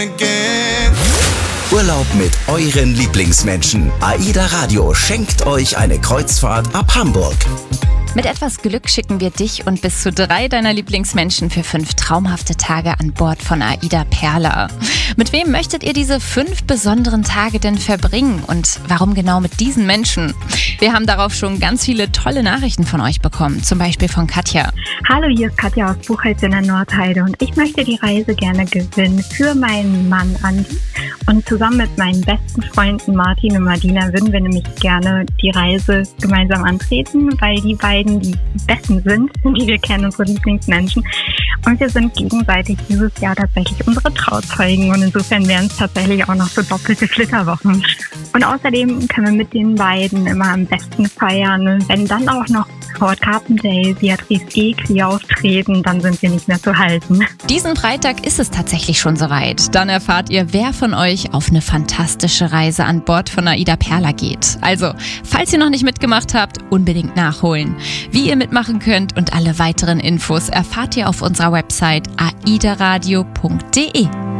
Urlaub mit euren Lieblingsmenschen. AIDA Radio schenkt euch eine Kreuzfahrt ab Hamburg. Mit etwas Glück schicken wir dich und bis zu 3 deiner Lieblingsmenschen für 5 traumhafte Tage an Bord von AIDA Perla. Mit wem möchtet ihr diese 5 besonderen Tage denn verbringen und warum genau mit diesen Menschen? Wir haben darauf schon ganz viele tolle Nachrichten von euch bekommen, zum Beispiel von Katja. Hallo, hier ist Katja aus Buchholz in der Nordheide und ich möchte die Reise gerne gewinnen für meinen Mann Andi. Und zusammen mit meinen besten Freunden Martin und Madina würden wir nämlich gerne die Reise gemeinsam antreten, weil die beiden die besten sind, die wir kennen, unsere Lieblingsmenschen. Und wir sind gegenseitig dieses Jahr tatsächlich unsere Trauzeugen und insofern wären es tatsächlich auch noch so doppelte Flitterwochen. Und außerdem können wir mit den beiden immer am besten feiern. Und wenn dann auch noch Howard Carpendale, Beatrice Egli auftreten, dann sind wir nicht mehr zu halten. Diesen Freitag ist es tatsächlich schon soweit. Dann erfahrt ihr, wer von euch auf eine fantastische Reise an Bord von AIDA Perla geht. Also, falls ihr noch nicht mitgemacht habt, unbedingt nachholen. Wie ihr mitmachen könnt und alle weiteren Infos erfahrt ihr auf unserer Website aidaradio.de.